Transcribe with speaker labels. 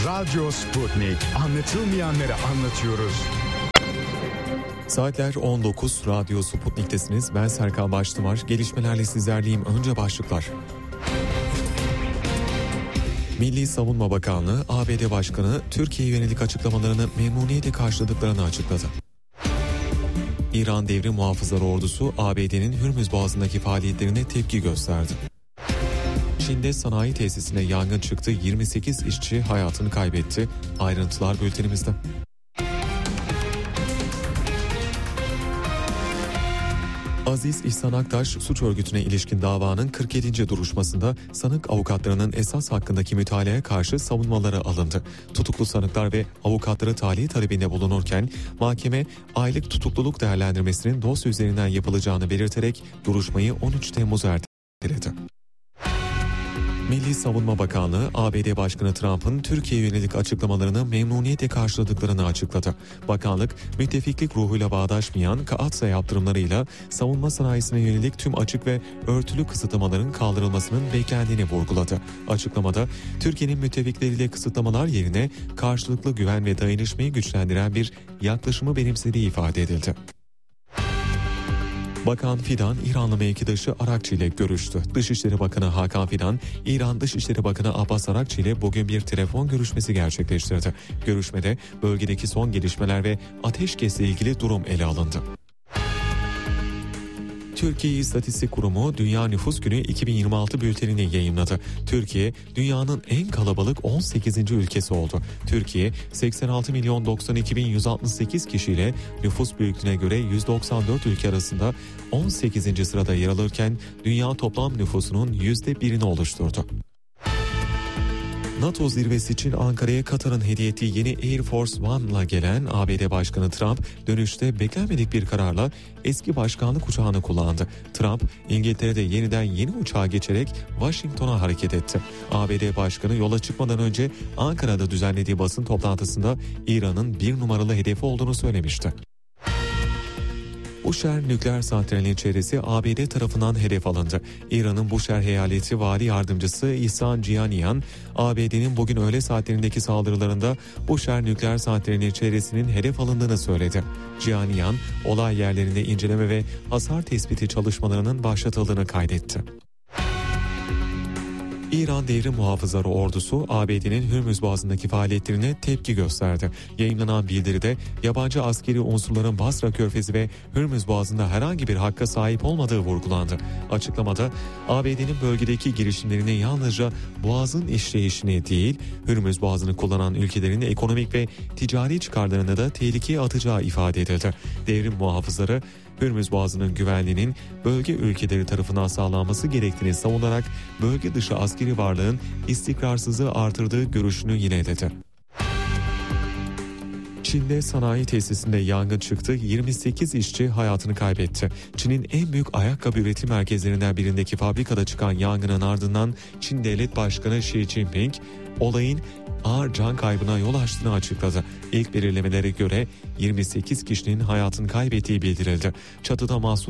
Speaker 1: Radyo Sputnik. Anlatılmayanları anlatıyoruz.
Speaker 2: Saatler 19, Radyo Sputnik'tesiniz. Ben Serkan Baştımar. Gelişmelerle sizlerleyim. Önce başlıklar. Milli Savunma Bakanlığı, ABD Başkanı Türkiye'ye yönelik açıklamalarını memnuniyetle karşıladıklarını açıkladı. İran Devrim Muhafızları Ordusu, ABD'nin Hürmüz Boğazı'ndaki faaliyetlerine tepki gösterdi. Çin'de sanayi tesisine yangın çıktı, 28 işçi hayatını kaybetti. Ayrıntılar bültenimizde. Aziz İhsan Aktaş suç örgütüne ilişkin davanın 47. duruşmasında sanık avukatlarının esas hakkındaki mütalaya karşı savunmaları alındı. Tutuklu sanıklar ve avukatları tahliye talebinde bulunurken mahkeme aylık tutukluluk değerlendirmesinin dosya üzerinden yapılacağını belirterek duruşmayı 13 Temmuz'a erteledi. Milli Savunma Bakanlığı, ABD Başkanı Trump'ın Türkiye'ye yönelik açıklamalarını memnuniyetle karşıladıklarını açıkladı. Bakanlık, müttefiklik ruhuyla bağdaşmayan Kaatsa yaptırımlarıyla savunma sanayisine yönelik tüm açık ve örtülü kısıtlamaların kaldırılmasının beklendiğini vurguladı. Açıklamada, Türkiye'nin müttefikleriyle kısıtlamalar yerine karşılıklı güven ve dayanışmayı güçlendiren bir yaklaşımı benimsediği ifade edildi. Bakan Fidan, İranlı mevkidaşı Arakçı ile görüştü. Dışişleri Bakanı Hakan Fidan, İran Dışişleri Bakanı Abbas Arakçı ile bugün bir telefon görüşmesi gerçekleştirdi. Görüşmede bölgedeki son gelişmeler ve ateşkesle ilgili durum ele alındı. Türkiye İstatistik Kurumu Dünya Nüfus Günü 2026 bültenini yayımladı. Türkiye, dünyanın en kalabalık 18. ülkesi oldu. Türkiye, 86.092.168 kişiyle nüfus büyüklüğüne göre 194 ülke arasında 18. sırada yer alırken dünya toplam nüfusunun %1'ini oluşturdu. NATO zirvesi için Ankara'ya Katar'ın hediye ettiği yeni Air Force One'la gelen ABD Başkanı Trump, dönüşte beklenmedik bir kararla eski başkanlık uçağını kullandı. Trump, İngiltere'de yeniden yeni uçağa geçerek Washington'a hareket etti. ABD Başkanı yola çıkmadan önce Ankara'da düzenlediği basın toplantısında İran'ın bir numaralı hedefi olduğunu söylemişti. Bushehr nükleer santralinin çevresi ABD tarafından hedef alındı. İran'ın Bushehr eyaleti vali yardımcısı İhsan Cihaniyan, ABD'nin bugün öğle saatlerindeki saldırılarında Bushehr nükleer santralinin çevresinin hedef alındığını söyledi. Cihaniyan, olay yerlerinde inceleme ve hasar tespiti çalışmalarının başlatıldığını kaydetti. İran Devrim Muhafızları Ordusu, ABD'nin Hürmüz Boğazı'ndaki faaliyetlerine tepki gösterdi. Yayımlanan bildiride yabancı askeri unsurların Basra Körfezi ve Hürmüz Boğazı'nda herhangi bir hakka sahip olmadığı vurgulandı. Açıklamada ABD'nin bölgedeki girişimlerini yalnızca Boğaz'ın işleyişini değil, Hürmüz Boğazı'nı kullanan ülkelerin ekonomik ve ticari çıkarlarını da tehlikeye atacağı ifade edildi. Devrim Muhafızları, Hürmüz Boğazı'nın güvenliğinin bölge ülkeleri tarafından sağlanması gerektiğini savunarak bölge dışı askeri varlığın istikrarsızlığı artırdığı görüşünü yineledi. Çin'de sanayi tesisinde yangın çıktı, 28 işçi hayatını kaybetti. Çin'in en büyük ayakkabı üretim merkezlerinden birindeki fabrikada çıkan yangının ardından Çin Devlet Başkanı Xi Jinping olayın ağır can kaybına yol açtığını açıkladı. İlk belirlemelere göre 28 kişinin hayatını kaybettiği bildirildi. Çatıda mahsur